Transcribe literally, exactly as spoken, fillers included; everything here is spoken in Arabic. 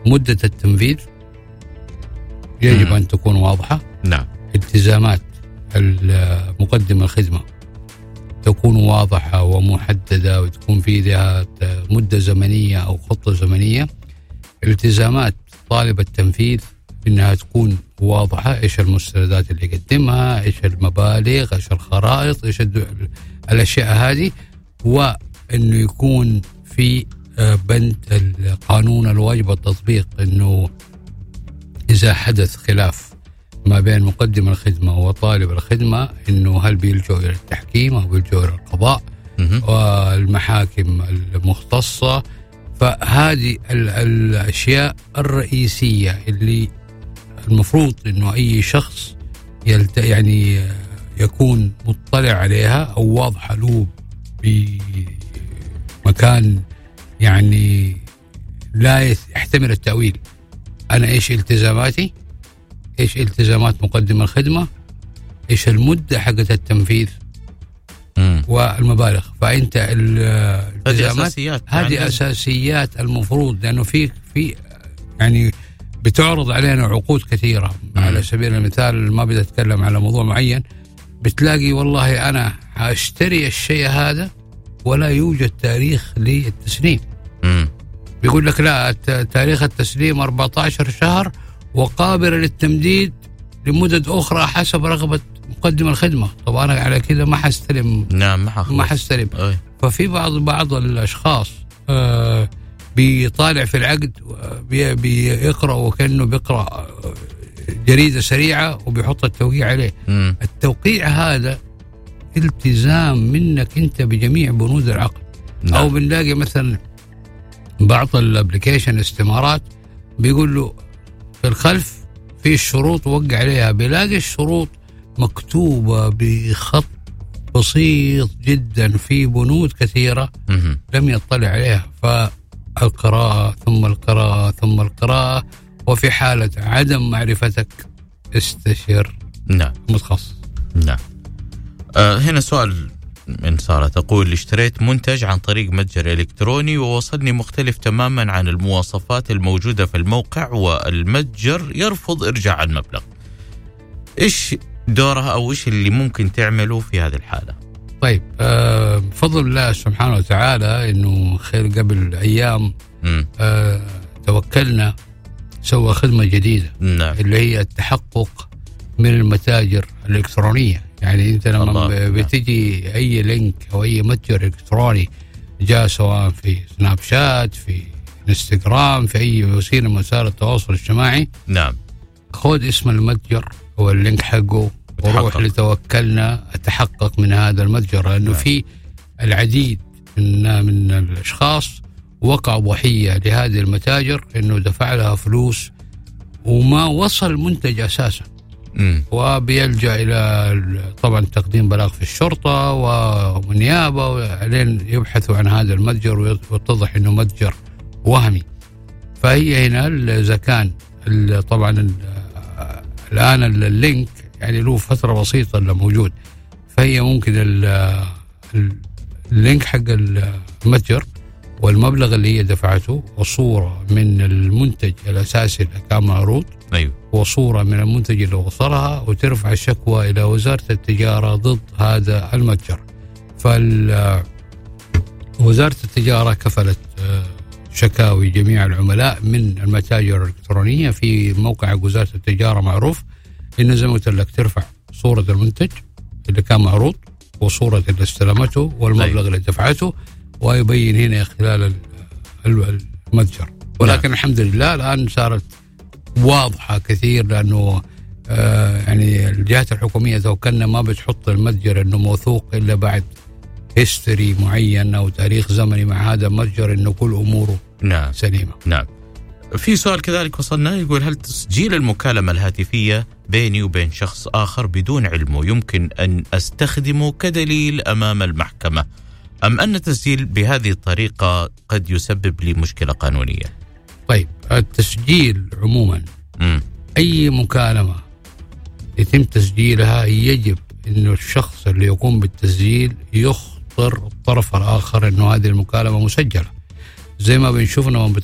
مدة التنفيذ يجب أن تكون واضحة. نعم. التزامات مقدم الخدمة تكون واضحة ومحددة وتكون في لها مدة زمنية أو خطة زمنية. التزامات طالب التنفيذ إنها تكون واضحة، إيش المستندات اللي يقدمها، إيش المبالغ، إيش الخرائط، إيش الأشياء هذه، وإنه يكون في بند القانون الواجب التطبيق، إنه إذا حدث خلاف ما بين مقدم الخدمة وطالب الخدمة إنه هل بيلجوا إلى التحكيم أو بيلجوا إلى القضاء والمحاكم المختصة. فهذه الأشياء الرئيسية اللي المفروض إنه أي شخص يلت يعني يكون مطلع عليها أو واضحة له بمكان يعني لا يحتمل التأويل. أنا إيش التزاماتي، إيش التزامات مقدم الخدمة، إيش المدة حقة التنفيذ مم. والمبالغ. فأنت الالتزامات هذه يعني أساسيات المفروض، لأنه في في يعني بتعرض علينا عقود كثيرة. مم. على سبيل المثال ما بدي أتكلم على موضوع معين، بتلاقي والله أنا هاشتري الشيء هذا ولا يوجد تاريخ للتسليم. مم. بيقول لك لا، تاريخ التسليم أربعة عشر شهر وقابل للتمديد لمدد أخرى حسب رغبة مقدم الخدمة. طبعا أنا على كده ما حستلم. نعم ما ما حستلم. ففي بعض بعض الأشخاص آه بيطالع في العقد بي بيقرأ وكأنه بيقرأ جريدة سريعة وبيحط التوقيع عليه. م. التوقيع هذا التزام منك أنت بجميع بنود العقد. نعم. أو بنلاقي مثلا بعض الابليكيشن استمارات بيقول له في الخلف في الشروط وقع عليها، بيلاقي الشروط مكتوبة بخط بسيط جدا في بنود كثيرة م- لم يطلع عليها. فالقراءة ثم القراءة ثم القراءة، وفي حالة عدم معرفتك استشير نعم متخصص. نعم. آه هنا سؤال من سارة تقول: اشتريت منتج عن طريق متجر إلكتروني ووصلني مختلف تماما عن المواصفات الموجودة في الموقع، والمتجر يرفض إرجاع المبلغ. إيش دورها أو إيش اللي ممكن تعمله في هذه الحالة؟ طيب آه بفضل الله سبحانه وتعالى إنه خير قبل أيام آه توكلنا سوى خدمة جديدة. نعم. اللي هي التحقق من المتاجر الإلكترونية. يعني أنت لما بتجي أي لينك أو أي متجر إلكتروني جاء سواء في سناب شات، في انستغرام، في أي وسيلة من وسائل التواصل الاجتماعي، نعم، خذ اسم المتجر واللينك حقه وروح لتوكلنا أتحقق من هذا المتجر، لأنه نعم. في العديد من, من الأشخاص وقع ضحية لهذه المتاجر إنه دفع لها فلوس وما وصل المنتج أساسا. م. وبيلجأ إلى طبعا تقديم بلاغ في الشرطة والنيابة ولين يبحثوا عن هذا المتجر ويتضح إنه متجر وهمي. فهي هنا إذا كان طبعا الآن اللينك يعني له فترة بسيطة اللي موجود، فهي ممكن اللينك حق المتجر والمبلغ اللي هي دفعته وصورة من المنتج الأساسي اللي كان معروض، أيوه، وصورة من المنتج اللي وصلها، وترفع الشكوى إلى وزارة التجارة ضد هذا المتجر. فوزارة التجارة كفلت شكاوي جميع العملاء من المتاجر الإلكترونية في موقع وزارة التجارة معروف إنه زي ما قلت لك ترفع صورة المنتج اللي كان معروض وصورة اللي استلمته والمبلغ أيوه. اللي دفعته، ويبين هنا خلال المتجر. ولكن نعم. الحمد لله الآن صارت واضحة كثير، لأنه آه يعني الجهات الحكومية توكلنا ما بتحط المتجر إنه موثوق إلا بعد هيستوري معين أو تاريخ زمني مع هذا المتجر إنه كل أموره نعم. سليمة. نعم. في سؤال كذلك وصلنا يقول: هل تسجيل المكالمة الهاتفية بيني وبين شخص آخر بدون علمه يمكن أن أستخدمه كدليل أمام المحكمة، أم أن التسجيل بهذه الطريقة قد يسبب لي مشكلة قانونية؟ طيب التسجيل عموما م. أي مكالمة يتم تسجيلها يجب أنه الشخص اللي يقوم بالتسجيل يخطر الطرف الآخر أنه هذه المكالمة مسجلة، زي ما بنشوفنا